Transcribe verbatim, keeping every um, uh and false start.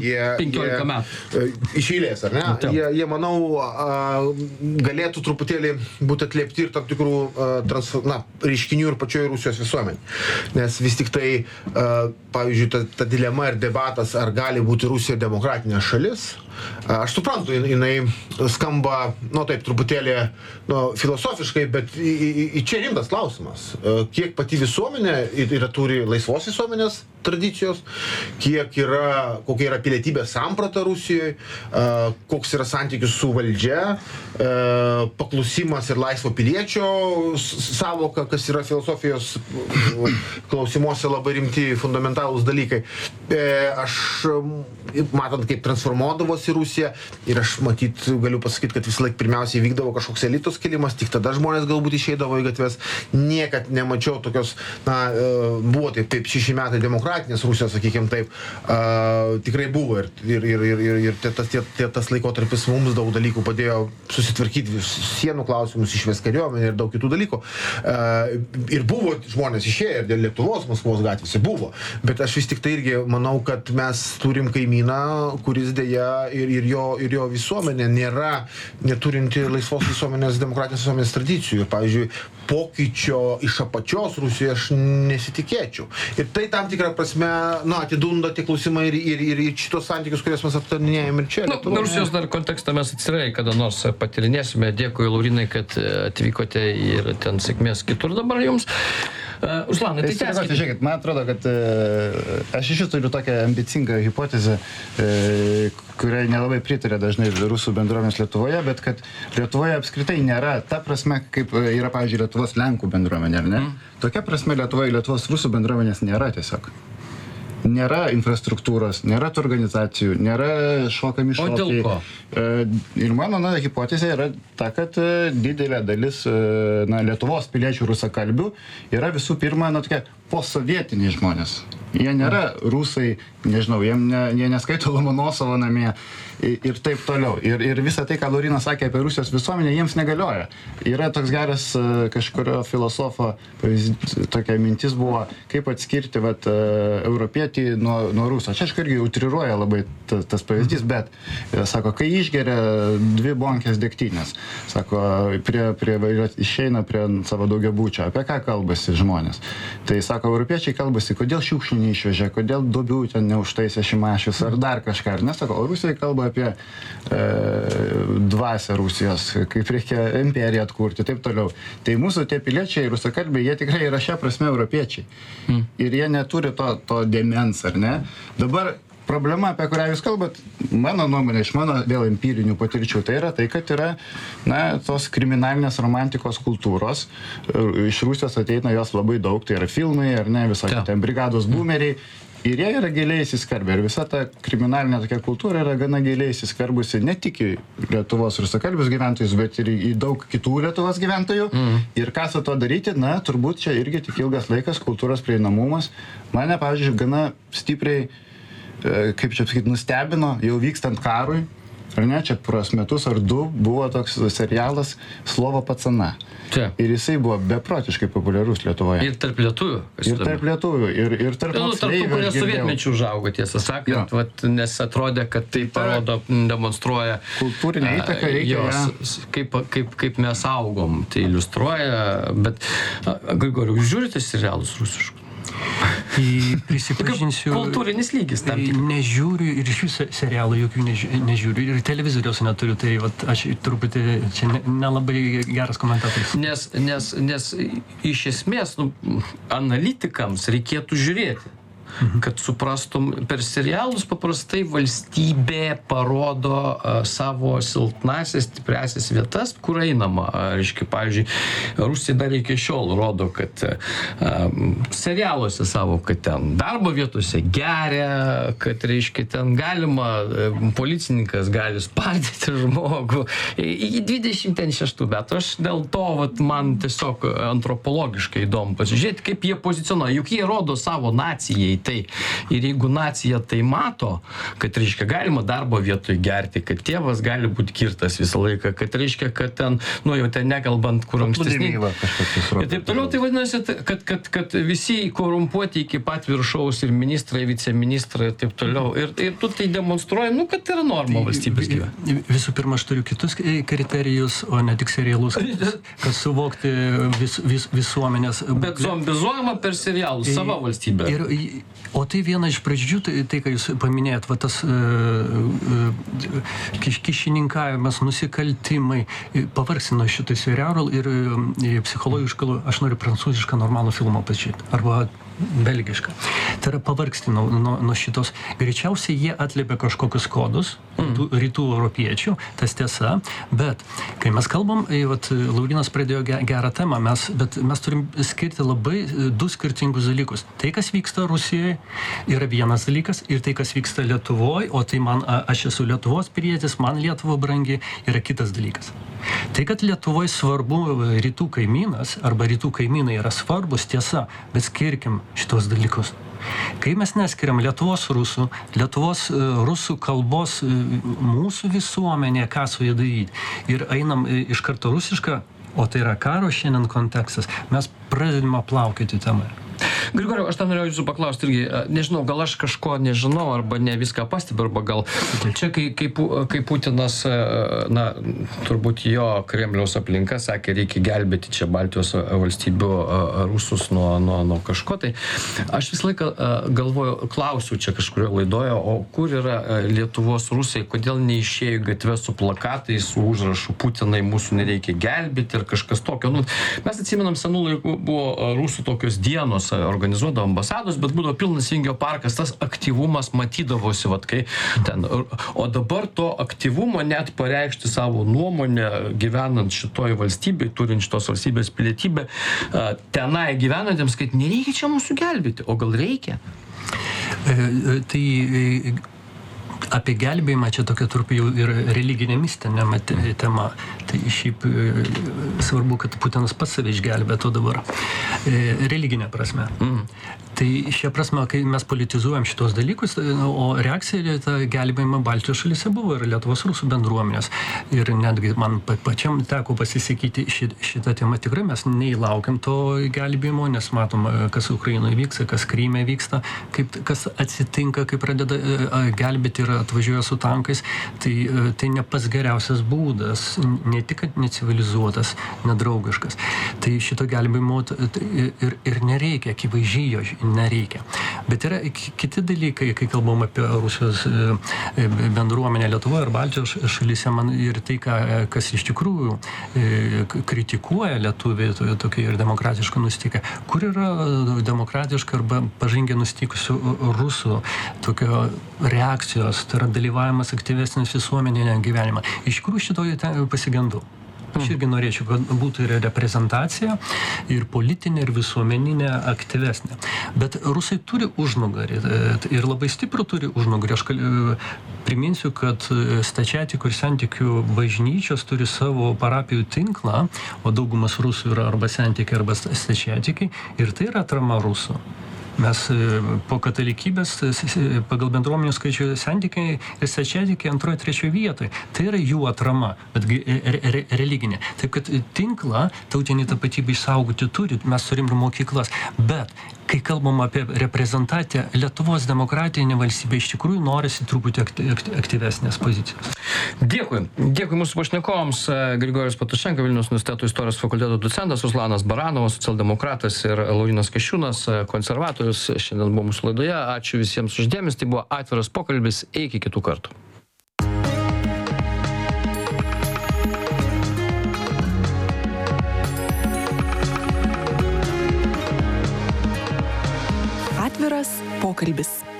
Jie, penkiolika metų. Iš eilės, ar ne? Jie, jie, manau, galėtų truputėlį būti atliepti ir tam tikrų transfer, na, reiškinių ir pačioje Rusijos visuomenė. Nes vis tik tai, pavyzdžiui, ta, ta dilema ir debatas, ar gali būti Rusija demokratinė šalis, aš suprantu, jinai skamba, nu taip, truputėlį nu, filosofiškai, bet į, į, į čia rimtas klausimas. Kiek pati visuomenė yra turi laisvos visuomenės tradicijos, kiek yra, kokia yra pilietybės samprata Rusijoje, koks yra santykis su valdžia, paklusimas ir laisvo piliečio savoka, kas yra filosofijos klausimuose labai rimti fundamentalūs dalykai. Aš, matant, kaip transformuodavosi Rusija, ir aš matyt, galiu pasakyti, kad visą laik pirmiausiai vykdavo kažkoks elitos kilimas, tik tada žmonės galbūt išeidavo į gatves. Niekad nemačiau tokios, na, buvo taip, taip šeši metai demokratinės Rusijos, sakykime taip, uh, tikrai buvo ir, ir, ir, ir, ir, ir tas, tie, tie, tas laikotarpis mums daug dalykų padėjo susitvarkyti sienų klausimus, išvės kariuomenę ir daug kitų dalykų. Uh, ir buvo žmonės išėję ir dėl Lietuvos, Maskvos gatvėse buvo, bet aš vis tik tai irgi manau, kad mes turim kaimyną, kuris dėja ir, ir, jo, ir jo visuomenė nėra, neturinti laisvos visuomenės, demokratinės visuomenės tradicijų. Ir, pavyzdžiui, pokyčio iš apačios Rusijoje aš nesitikėčiau. Ir tai tam tikrą prasme, na, atidunda tie klausimai ir, ir, ir, ir šitos santykius, kurias mes aptarinėjame ir čia. Nu, Rusijos dar kontekstą mes atsirai kada nors patirinėsime. Dėkui, Laurinai, kad atvykote ir ten sėkmės kitur dabar jums. Uh, Ruslanai, tai tęskite. Žiūrėkit, man atrodo, kad uh, aš iš vis turiu tokią ambicingą hipotezę, uh, kuriai nelabai pritarė dažnai rusų bendruomenės Lietuvoje, bet kad Lietuvoje apskritai nėra ta prasme, kaip yra, pavyzdžiui, Lietuvos Lenkų bendruomenė, ar ne? Mm. Tokia prasme Lietuvoje Lietuvos rusų bendruomenės nėra tiesiog. Nėra infrastruktūros, nėra tų organizacijų, nėra šokami šokiai. O dėl ko? Ir mano na, hipotezė yra ta, kad didelė dalis na, Lietuvos piliečių rusakalbių yra visų pirma na, tokie postsovietiniai žmonės. Jie nėra rusai, nežinau, jie, ne, jie neskaito Lomonosovo namie ir taip toliau. Ir, ir visa tai, ką Laurinas sakė apie Rusijos visuomenę, jiems negalioja. Yra toks geras kažkurio filosofo tokia mintis buvo, kaip atskirti vat, europietį nuo, nuo ruso. Čia aš irgi utriruoja labai tas, tas pavyzdys, bet sako, kai išgeria dvi bonkės degtinės, sako, prie, prie, išeina prie savo daugiabučio, apie ką kalbasi žmonės. Tai sako, europiečiai kalbasi, kodėl šiukšlių neišvežė, kodėl duobių ten neužtaisė Šimašius ar dar kažką. Ir nesako, o Rusija kalba apie e, dvasią Rusijos, kaip reikia imperiją atkurti, taip toliau. Tai mūsų tie piliečiai, rusakalbiai, jie tikrai yra šia prasme europiečiai. Mm. Ir jie neturi to, to dėmens, ar ne? Dabar problema, apie kurią jūs kalbat, mano nuomonė, iš mano vėl empirinių patirčių, tai yra tai, kad yra na, tos kriminalinės romantikos kultūros. Iš Rusijos ateina jos labai daug, tai yra filmai, ar ne, visokie ten brigados boomeriai. Ir jie yra giliai įsiskarbę. Ir visa ta kriminalinė tokia kultūra yra gana giliai įsiskarbusi ne tik į Lietuvos rusakalbius gyventojus, bet ir į daug kitų Lietuvos gyventojų. Mm. Ir ką su to daryti, na, turbūt čia irgi tik ilgas laikas, kultūros prieinamumas. Mane, pavyzdžiui, gana stipriai kaip čia sakyti, nustebino, jau vykstant karui, ar ne, čia pros metus ar du buvo toks serialas Slovo pacana. Čia. Ir jisai buvo beprotiškai populiarus Lietuvoje. Ir tarp lietuvių. Ir tarp lietuvių, ir, ir tarp moksleivių. Tarp tų, kurie sovietmečių užaugo, tiesą sakant, vat, nes atrodė, kad tai parodo, demonstruoja kultūrinę įtaką, reikia jos, kaip, kaip, kaip mes augom, tai iliustruoja, bet Grigoriau, jūs žiūrite serialus rusiškus? Prisipažinsiu, kultūrinis lygis tam tikras. Nežiūriu ir iš jūsų serialų jokių nežiūriu ir televizoriaus neturiu, tai vat, aš truputį čia nelabai ne geras komentatorius. Nes, nes, nes iš esmės nu, analitikams reikėtų žiūrėti. Kad suprastum, per serialus paprastai valstybė parodo uh, savo silpnasias, stipriasias vietas, kur einama. Reiškia, pavyzdžiui, Rusija dar iki šiol rodo, kad uh, serialuose savo, kad ten darbo vietose geria, kad, reiškia, ten galima, uh, policininkas gali spardyti žmogų. Iki dvidešimt šeštų metų. Aš dėl to, vat, man tiesiog antropologiškai įdomu pasižiūrėti, kaip jie pozicionuoja. Juk jie rodo savo nacijai tai. Ir jeigu nacija tai mato, kad, reiškia, galima darbo vietoj gerti, kad tėvas gali būti kirtas visą laiką, kad, reiškia, kad ten, nu jau ten nekalbant, kur ankstesnį. Ir taip toliau, tai vadinasi, kad, kad, kad visi korumpuoti iki pat viršaus ir ministrai, viceministrai ir taip toliau. Ir, ir tu tai demonstruoji, nu, kad tai yra norma valstybės gyvenime. Visų pirma, aš turiu kitus kriterijus, o ne tik serialus, kad suvokti vis, vis, visuomenės. Bet zombizuojama per serialus, sava valstybė. Ir, o tai viena iš pradžių, tai, tai ką jūs paminėjot, va tas uh, kiš, kišininkavimas, nusikaltimai, pavargsino šitą serialą ir uh, psichologiškai, aš noriu prancūzišką normalų filmą pažiūrėti. Arba belgišką. Tai yra pavargsti nuo, nuo, nuo šitos. Greičiausiai jie atliepia kažkokius kodus, rytų, rytų europiečių, tas tiesa, bet kai mes kalbam, vat, Laurynas pradėjo gerą temą, mes, bet mes turim skirti labai du skirtingus dalykus. Tai, kas vyksta Rusijoje, yra vienas dalykas, ir tai, kas vyksta Lietuvoje, o tai man, aš esu Lietuvos pilietis, man Lietuva brangi, yra kitas dalykas. Tai, kad Lietuvoje svarbu rytų kaimynas, arba rytų kaimynai yra svarbus, tiesa, bet skirkim šitos dalykus. Kai mes neskiriam Lietuvos rusų, Lietuvos uh, rusų kalbos uh, mūsų visuomenė, ką su jie daryti, ir einam uh, iš karto rusišką, o tai yra karo šiandien kontekstas, mes pradedame plaukioti temą. Grigoriau, aš tam norėjau jūsų paklausti irgi, nežinau, gal aš kažko nežinau, arba ne viską pastebiu, arba gal čia, kai, kai, kai Putinas, na, turbūt jo Kremliaus aplinka sakė, reikia gelbėti čia Baltijos valstybių rusus nuo, nuo, nuo kažko, tai aš visą laiką galvoju, klausiu čia kažkurio laidoje, o kur yra Lietuvos rusai, kodėl neišėjo į gatvę su plakatais, su užrašu Putinai mūsų nereikia gelbėti ir kažkas tokio. Nu, mes atsimenam, senų laikų buvo rusų tokios dienos, organizuodavo ambasados, bet būdavo pilnas Vingio parkas, tas aktyvumas matydavosi, vat, kai ten. O dabar to aktyvumo net pareikšti savo nuomonę, gyvenant šitoj valstybėj, turint šitos valstybės pilietybę, tenai gyvenantiems, kad nereikia čia mūsų gelbėti, o gal reikia? E, tai apie gelbėjimą čia tokia turp jau ir religinė mistinė tema. Tai šiaip svarbu, kad Putinas pats save išgelbėtų dabar. Religinė prasme. Mm. Tai šia prasme, kai mes politizuojam šitos dalykus, o reakcija į tą gelbėjimą Baltijos šalyse buvo ir Lietuvos rusų bendruomenės. Ir netgi man pačiam teko pasisakyti šitą temą. Tikrai mes neįlaukiam to gelbėjimo, nes matom, kas Ukrainoje vyksta, kas Kryme vyksta, kaip, kas atsitinka, kai pradeda gelbėti ir atvažiuoja su tankais. Tai, tai ne pats geriausias būdas, ne tik necivilizuotas, nedraugiškas. Tai šito gelbėjimo ir, ir nereikia, akivaizdžiai jo nereikia. Bet yra kiti dalykai, kai kalbam apie Rusijos bendruomenę Lietuvoje ir Baltijos šalyse, man ir tai, ką, kas iš tikrųjų kritikuoja lietuviai tokie ir demokratiškai nusteikę. Kur yra demokratiška arba pažangiai nusteikusių rusų tokio reakcijos, tai yra dalyvavimas aktyvesnis visuomenėje gyvenimą. Iš tikrųjų šitoje pasigendu. Aš irgi norėčiau, kad būtų ir reprezentacija, ir politinė, ir visuomeninė aktyvesnė. Bet rusai turi užnugarį, ir labai stiprų turi užnugarį. Aš priminsiu, kad stačiatikių ir sentikių bažnyčios turi savo parapijų tinklą, o daugumas rusų yra arba sentikiai, arba stačiatikiai, ir tai yra atrama rusų. Mes po katalikybės pagal bendruomenių skaičių santykiai ir stačiatikiai antroje, trečioje vietoje. Tai yra jų atrama, bet re, re, religinė. Taip kad tinklą tautinį tapatybę išsaugoti turi, mes turim mokyklas. Bet kai kalbam apie reprezentaciją, Lietuvos demokratinė valstybė iš tikrųjų norisi truputį aktyvesnės pozicijos. Dėkui. Dėkui mūsų pašnekovams. Grigorijus Patušenka, Vilniaus universiteto istorijos fakulteto docentas, Ruslanas Baranovas, socialdemokratas, ir Laurynas Kasčiūnas, konservatorius, šiandien buvo mūsų laidoje. Ačiū visiems už dėmesį. Tai buvo atviras pokalbis. Iki kitų kartų. Atviras pokalbis.